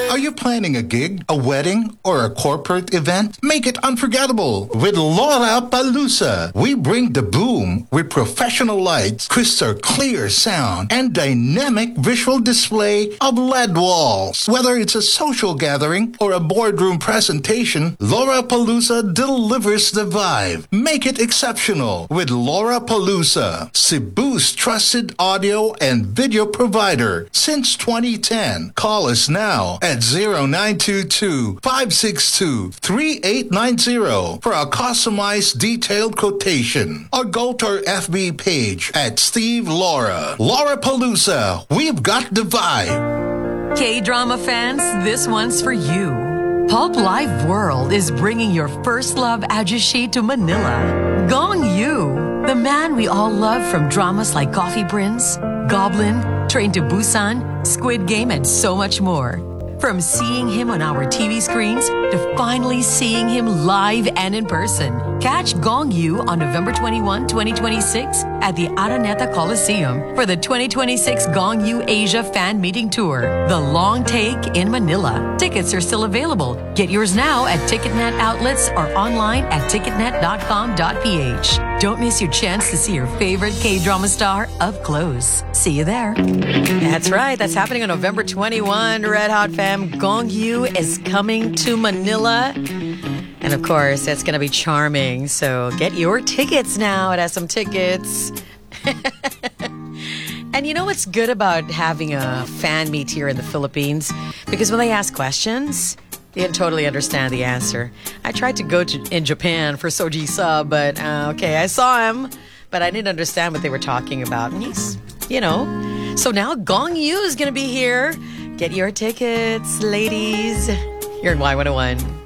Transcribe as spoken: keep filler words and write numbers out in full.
Are you planning a gig, a wedding, or a corporate event? Make it unforgettable with Lollapalooza. We bring the boom with professional lights, crystal clear sound, and dynamic visual display of L E D walls. Whether it's a social gathering or a boardroom presentation, Lollapalooza delivers the vibe. Make it exceptional with Lollapalooza, Cebu's trusted audio and video provider since twenty ten. Call us now at zero nine two two, five six two, three eight nine zero for a customized detailed quotation, or go to our F B page at Steve Laura. Lollapalooza, we've got the vibe. K-drama fans, this one's for you. Pulp Live World is bringing your first love ajushi to Manila. Gong Yu, the man we all love from dramas like Coffee Prince, Goblin, Train to Busan, Squid Game, and so much more. From seeing him on our T V screens to finally seeing him live and in person. Catch Gong Yu on November twenty-first, twenty twenty-six at the Araneta Coliseum for the twenty twenty-six Gong Yu Asia Fan Meeting Tour, The Long Take in Manila. Tickets are still available. Get yours now at TicketNet outlets or online at ticketnet dot com dot p h. Don't miss your chance to see your favorite K-drama star up close. See you there. That's right. That's happening on November twenty-first. Red Hot fam, Gong Yu is coming to Manila. And of course, it's going to be charming. So get your tickets now at S M Tickets. And you know what's good about having a fan meet here in the Philippines? Because when they ask questions, they didn't totally understand the answer. I tried to go to in Japan for Soji Sub, but uh, okay, I saw him, but I didn't understand what they were talking about. And he's, you know. So now Gong Yu is going to be here. Get your tickets, ladies. You're in Y one oh one.